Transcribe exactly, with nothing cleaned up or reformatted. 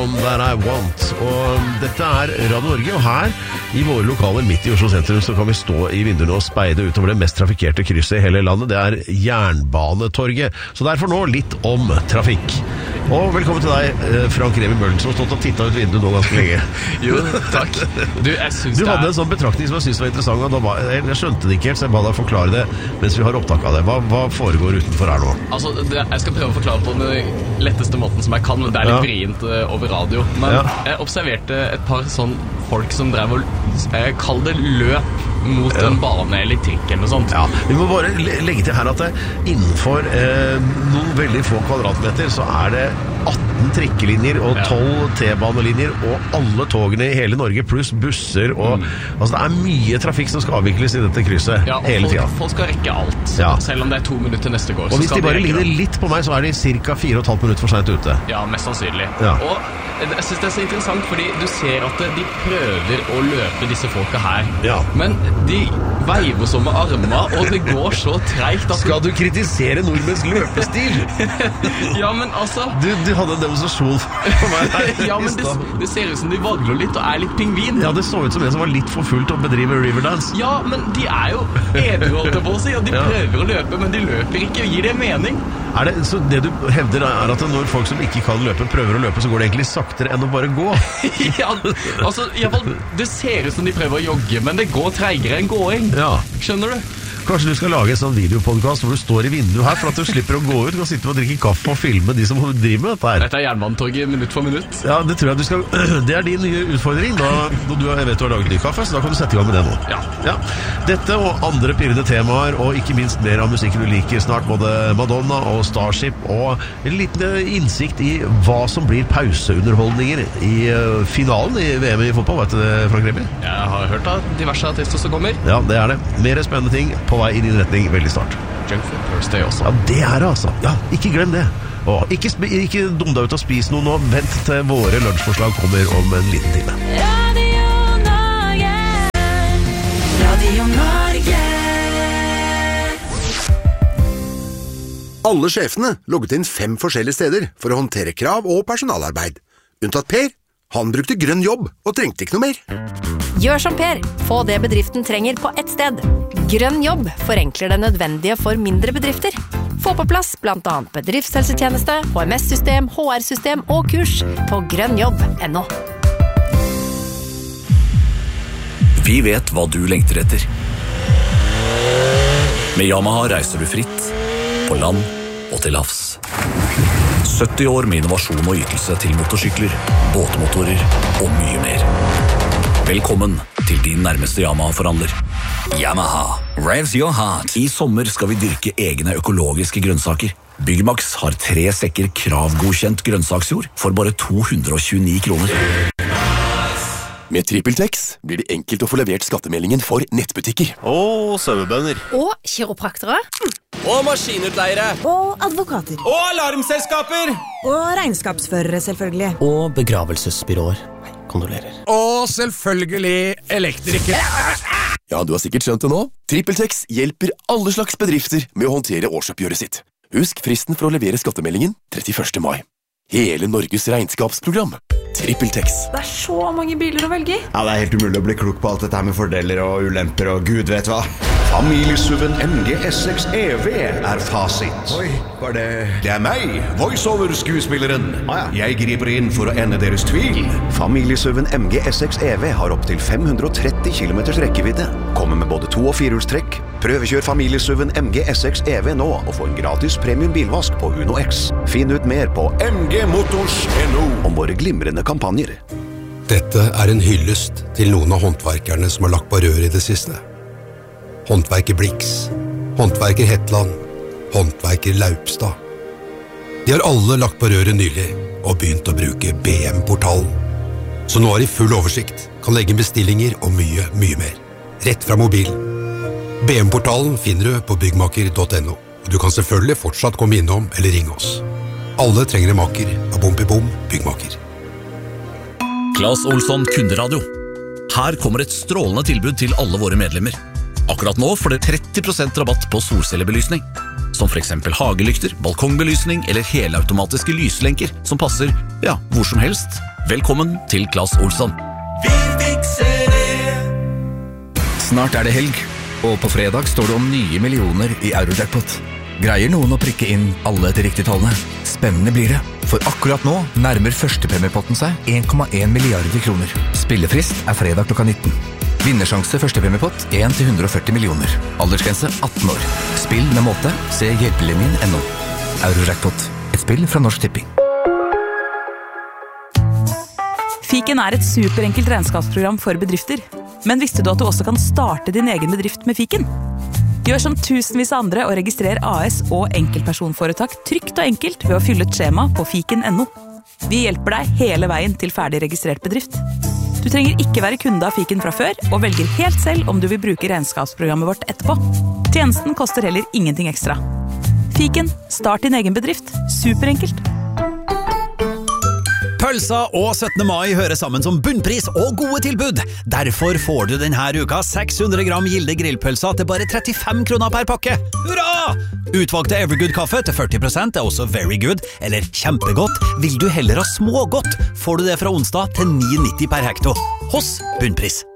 Alone That I Want. Og dette er Radio Norge, og her i våre lokaler midt i Oslo sentrum så kan vi stå i vinduene og speide utover det mest trafikkerte krysset i hele landet. Det er Jernbanetorget. Så derfor nå litt om trafikk. Og velkommen til deg, Frank Remi Møllen, som har stått og tittet ut vinduet nå ganske lenge. Jo, takk. Du, jeg synes du hadde det er... en sånn betraktning som jeg synes var interessant, og da var, jeg skjønte det ikke helt, så jeg ba deg forklare det mens vi har opptak av det. Hva, hva foregår utenfor her nå? Altså, det, jeg skal prøve å forklare på den letteste måten som jeg kan. Det er litt vrient uh, over radio. Men ja. Jeg observerte et par sånn folk som drev og jeg kaller det løp mot ja. En bane eller trikk eller noe sånt. Ja, vi må bare legge til her at det, innenfor eh, noen veldig få kvadratmeter så er det atten trikkelinjer og tolv T-banelinjer og alle togene i hele Norge pluss busser og mm. altså det er mye trafikk som skal avvikles i dette krysset ja, hele tiden. Folk, folk skal rekke alt, ja. Selv om det er to minutter neste går. Og hvis de bare ligner litt på meg, så er de cirka fire og et halvt minutter for sent ute. Ja, mest sannsynlig. Ja. Og jeg synes det er så interessant, fordi du ser at de prøver å løpe disse folka her. Ja. Men de veiver så med armer, og det går så tregt at... Skal du kritisere nordmenns løpestil? Ja, men altså... Du, du hadde en demonstrasjon for meg her. Ja, men det, det ser ut som de vagler litt og er litt pingvin. Ja, det så ut som en som var litt for full til å bedrive Riverdance. Ja, men de er jo edruholdte på å si, og de ja. Prøver å løpe, men de løper ikke. Gir det mening? Er det, så det du hevder er at når folk som ikke kan løpe prøver å løpe, så går det egentlig saktere enn å bare gå? Ja, altså, i hvert fall, det ser ut som de prøver å jogge, men det går treigere enn gåing. Ja. Skjønner du? Kanskje du skal lage en sånn videopodcast hvor du står i vinduet her for at du slipper å gå ut og sitte og drikke kaffe og filme de som driver med dette her. Dette er Jernbanetorget minutt for minutt. Ja, det tror jeg du skal... Det er din nye utfordring. Da, du vet du har laget ny kaffe, så da kan du sette i gang med det nå. Ja. Ja. Dette og andre pirrende temaer, og ikke minst mer av musikken du liker snart, både Madonna og Starship, og en liten innsikt i hva som blir pauseunderholdninger i finalen i V M i fotball. Vet du det, Frank Remi? Jeg har hørt av diverse artister som kommer. Ja, det er det. Mer spennende ting på vei i din retning veldig snart. Junk Food Thursday også. Ja, det er det altså. Ja, ikke glem det. Og ikke, ikke dum deg ut og spis noe nå. Vent til våre lunsjforslag kommer om en liten time. Radio Norge. Radio Norge. Alle sjefene logget inn fem forskjellige steder for å håndtere krav og personalarbeid. Unntatt Per. Han brukte grønn jobb og trengte ikke noe mer. Gjør som Per. Få det bedriften trenger på ett sted. Grønn jobb forenkler det nødvendige for mindre bedrifter. Få på plass blant annet bedriftshelsetjeneste, H M S-system, H R-system og kurs på grønnjobb punktum no. Vi vet hva du lengter etter. Med Yamaha reiser du fritt, på land og til havs. sytti år med innovasjon og ytelse til motorsykler, båtmotorer og mye mer. Velkommen til din nærmeste Yamaha-forhandler. Yamaha, revs your heart. I sommer skal vi dyrke egne økologiske grønnsaker. Byggmax har tre sekker kravgodkjent grønnsaksjord for bare to hundre og tjueni kroner. Med TrippelTex blir det enkelt å få levert skattemeldingen for nettbutikker. Og sauebønder. Og kiropraktere. Og maskinutleiere. Og advokater. Og alarmselskaper. Og regnskapsførere, selvfølgelig. Og begravelsesbyråer. Kondolerer. Og selvfølgelig elektrikere. Ja, du har sikkert skjønt det nå. TrippelTex hjelper alle slags bedrifter med å håndtere årsoppgjøret sitt. Husk fristen for å levere skattemeldingen trettiførste mai. Hele Norges regnskapsprogram. TrippelTex. Det er så mange biler å velge i. Ja, det er helt umulig å bli klok på alt dette her med fordeler og ulemper og gud vet hva. Familiesuven M G S seks E V er fasit. Oi, var det... Det er meg, voiceover-skuespilleren. Ah, ja. Jeg griper inn for å ende deres tvil. Familiesuven M G S seks E V har opp til fem hundre og tretti kilometers rekkevidde. Kommer med både to- og firehjulstrekk. Prøvekjør familiesuven M G S seks E V nå og få en gratis premium bilvask på Uno X. Finn ut mer på m g motors punktum no om våre glimrende kampanjer. Dette er en hyllest til noen av håndverkerne som har lagt på rør i det siste. Håndverker Blix, håndverker Hetland, håndverker Laupstad. De har alle lagt på røret nylig og begynt å bruke B M-portalen. Så nå har de full oversikt, kan legge bestillinger og mye, mye mer. Rett fra mobilen. B M-portalen finner du på byggmaker punktum no, og du kan selvfølgelig fortsatt komme innom eller ringe oss. Alle trenger en maker av Bompibom byggmaker. Claes Olsson Kunderadio. Her kommer et strålende tilbud til alle våre medlemmer. Akkurat nå får dere tretti prosent rabatt på solcellebelysning, som for eksempel hagelykter, balkongbelysning eller helautomatiske lyslenker som passer, ja, hvor som helst, Velkommen til Claes Olsson. Vi fikser det. Snart er det helg, og på fredag står det om nye millioner i Eurojackpot. Greier noen å prikke inn alle til riktige tallene? Spennende blir det, for akkurat nå nærmer førstepremiepotten seg en komma en milliarder kroner. Spillefrist er fredag klokka nitten. Vinnersjanse førstepremiepott en til hundre og førti millioner. Aldersgrense atten år. Spill med måte. Se hjelpelinjen punktum no. Eurojackpot. Et spill fra Norsk Tipping. Fiken er et superenkelt regnskapsprogram for bedrifter. Men visste du at du også kan starte din egen bedrift med Fiken? Gjør som tusenvis av andre og registrer A S og enkeltpersonforetak trygt og enkelt ved å fylle et skjema på fiken punktum no. Vi hjelper deg hele veien til ferdig registrert bedrift. Du trenger ikke være kunde av Fiken fra før, og velger helt selv om du vil bruke regnskapsprogrammet vårt etterpå. Tjenesten koster heller ingenting ekstra. Fiken, start din egen bedrift. Superenkelt. Pølsa og syttende mai hører sammen som bunnpris og gode tilbud. Derfor får du denne uka seks hundre gram Gilde grillpølsa til bare trettifem kroner per pakke. Hurra! Utvalgte Evergood-kaffe til førti prosent er også very good, eller kjempegodt. Vil du heller ha smågodt, får du det fra onsdag til ni nitti per hekto. Hos Bunnpris.